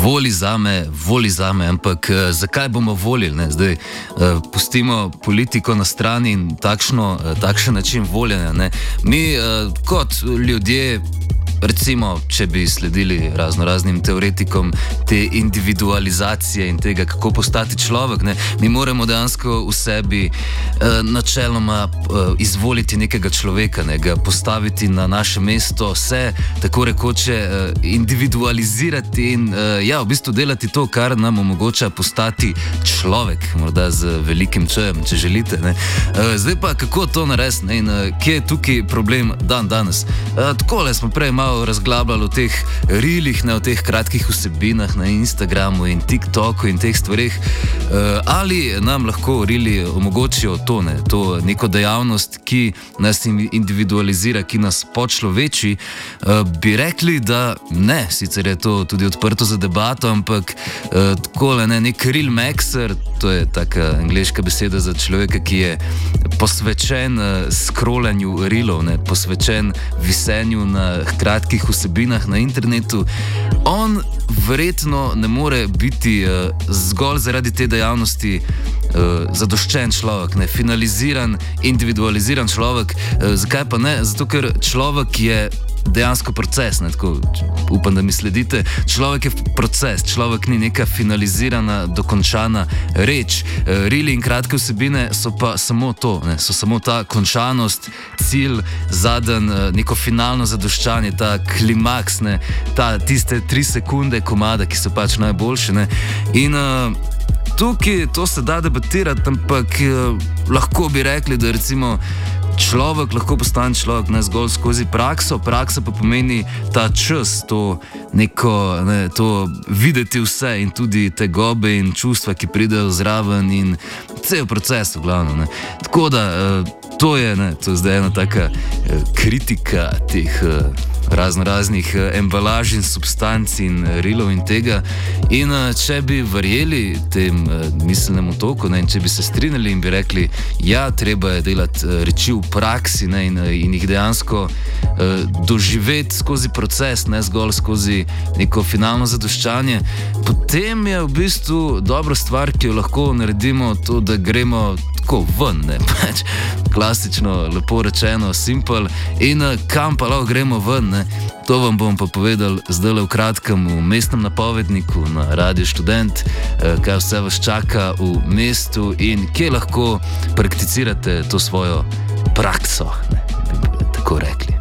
voli zame, ampak zakaj bomo volili? Ne? Zdaj pustimo politiko na strani in takšen način voljenja. Ne? Mi kot ljudje, recimo, če bi sledili raznim teoretikom te individualizacije in tega, kako postati človek, ne, mi moramo dejansko v sebi načeloma izvoliti nekega človeka, ne, ga postaviti na naše mesto, se tako rekoče individualizirati in v bistvu delati to, kar nam omogoča postati človek, morda z velikim čem, če želite. Ne. Zdaj pa, kako to narediti, ne, in kje je tukaj problem danes? Takole smo prej malo razglabljali o teh reelih, o teh kratkih vsebinah na Instagramu in TikToku in teh stvarih. Ali nam lahko reeli omogočijo to neko dejavnost, ki nas individualizira, ki nas počloveči? Bi rekli, da ne, sicer je to tudi odprto za debato, ampak takole, nek reel maxer, to je taka angleška beseda za človeka, ki je posvečen scrollanju reelov, posvečen visenju na kratkih vsebinah na internetu. On verjetno ne more biti zgolj zaradi te dejavnosti zadoščen človek, finaliziran, individualiziran človek. Zakaj pa ne? Zato, ker človek je dejansko proces, tako upam, da mi sledite. Človek je proces, človek ni neka finalizirana, dokončana reč. Reeli in kratke vsebine so pa samo to, so samo ta končanost, cilj, zadan, neko finalno zadoščanje, ta klimaks, tiste 3 sekunde komada, ki so pač najboljše. In tukaj to se da debatirati, ampak lahko bi rekli, da recimo človek lahko postane človek ne zgolj skozi prakso, praksa pa pomeni ta čas, to neko, to videti vse in tudi te gobe in čustva, ki pridejo zraven in cel proces v glavno. Tako da to je zdaj ena taka kritika teh raznih embalaž in substanc in reelov in tega. In če bi verjeli tem miselnemu toku, in če bi se strinjali in bi rekli, ja, treba je delati reči v praksi in jih dejansko doživeti skozi proces, ne zgolj skozi neko finalno zadoščanje, potem je v bistvu dobra stvar, ki jo lahko naredimo, to, da gremo tako ven, pač klasično, lepo rečeno, simple. In kam pa lahko gremo ven, to vam bom pa povedal zdaj v kratkem v mestnem napovedniku na Radiu Študent, kaj vse vas čaka v mestu in kje lahko prakticirate to svojo prakso, bi tako rekli.